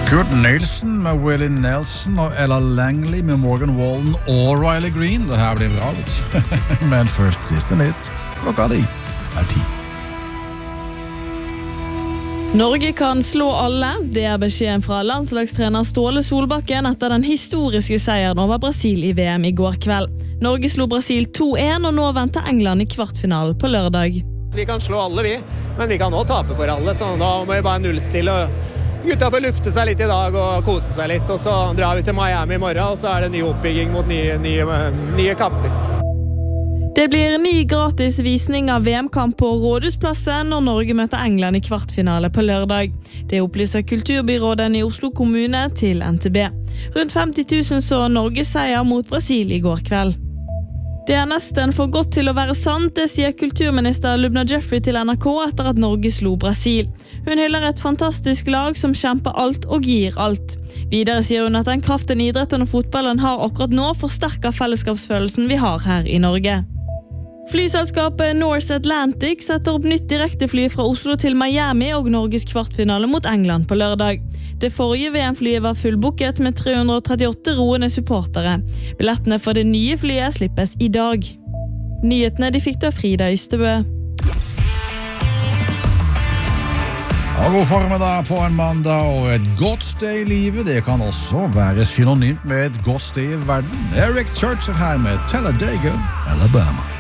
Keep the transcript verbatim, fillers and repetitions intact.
Kurt Nielsen med Willie Nelson og Ella Langley med Morgan Wallen og Riley Green. Det her blir bra ut. Men først siste nytt. Klokka di er ti. Norge kan slå alle. Det er beskjeden fra landslagstrener Ståle Solbakken etter den historiske seieren over Brasil i V M i går kveld. Norge slo Brasil to en, og nå venter England i kvartfinalen på lørdag. Vi kan slå alle vi, men vi kan også tape for alle, så da må vi bare nullstille og gutta får lufte seg litt i dag og kose seg litt, og så drar vi til Miami i morgen, og så er det ny oppbygging mot nye, nye, nye kamper. Det blir ny gratis visning av V M-kamp på Rådhusplassen når Norge møter England i kvartfinale på lørdag. Det opplyser kulturbyråden i Oslo kommune til N T B. Rundt femti tusen så Norges seier mot Brasil i går kveld. Det er nesten for godt til å være sant, det sier kulturminister Lubna Jeffrey til N R K etter at Norge slo Brasil. Hun hyller et fantastisk lag som kjemper alt og gir alt. Videre sier hun at den kraften idretten og fotballen har akkurat nå forsterker fellesskapsfølelsen vi har her i Norge. Flyselskapet Norse Atlantic setter opp nytt direktefly fra Oslo til Miami og Norges kvartfinale mot England på lørdag. Det forrige V M-flyet var fullbooket med tre hundre og trettiåtte roende supportere. Billettene for det nye flyet slippes i dag. Nyhetene de fikk da Frida Ystebø. Ja, god formiddag på en mandag, og et godt sted i livet, det kan også være synonymt med et godt sted i verden. Eric Church er her med Talladega, Alabama.